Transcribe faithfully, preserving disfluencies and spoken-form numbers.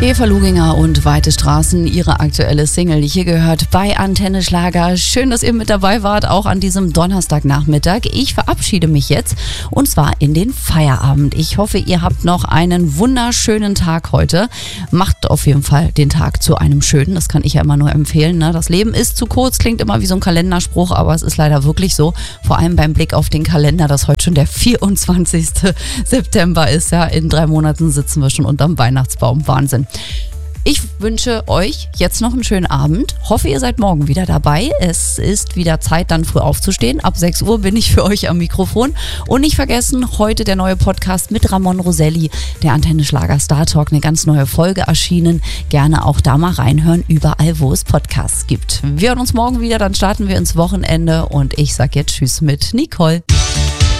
Eva Luginger und Weite Straßen, ihre aktuelle Single. Hier gehört bei Antenne Schlager. Schön, dass ihr mit dabei wart, auch an diesem Donnerstagnachmittag. Ich verabschiede mich jetzt und zwar in den Feierabend. Ich hoffe, ihr habt noch einen wunderschönen Tag heute. Macht auf jeden Fall den Tag zu einem schönen. Das kann ich ja immer nur empfehlen. Ne? Das Leben ist zu kurz, klingt immer wie so ein Kalenderspruch, aber es ist leider wirklich so. Vor allem beim Blick auf den Kalender, dass heute schon der vierundzwanzigste September ist. Ja, in drei Monaten sitzen wir schon unterm Weihnachtsbaum. Wahnsinn. Ich wünsche euch jetzt noch einen schönen Abend. Hoffe, ihr seid morgen wieder dabei. Es ist wieder Zeit, dann früh aufzustehen. Ab sechs Uhr bin ich für euch am Mikrofon. Und nicht vergessen, heute der neue Podcast mit Ramon Roselli, der Antenne Schlager Star Talk. Eine ganz neue Folge erschienen. Gerne auch da mal reinhören, überall, wo es Podcasts gibt. Wir hören uns morgen wieder, dann starten wir ins Wochenende. Und ich sage jetzt Tschüss mit Nicole.